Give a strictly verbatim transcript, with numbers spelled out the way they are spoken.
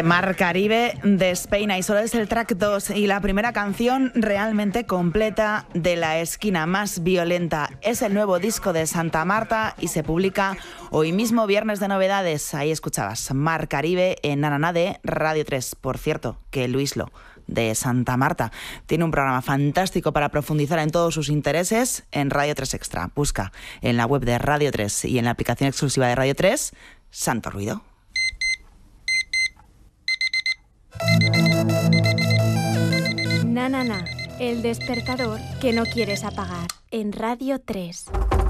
Este Mar Caribe de Spain, y solo es el track dos y la primera canción realmente completa de La Esquina Más Violenta. Es el nuevo disco de Santa Marta y se publica hoy mismo, viernes de novedades. Ahí escuchabas Mar Caribe en Nananá de Radio tres. Por cierto, que Luislo de Santa Marta tiene un programa fantástico para profundizar en todos sus intereses en Radio tres Extra. Busca en la web de Radio tres y en la aplicación exclusiva de Radio tres Santo Ruido. Na, na, na, el despertador que no quieres apagar en Radio tres.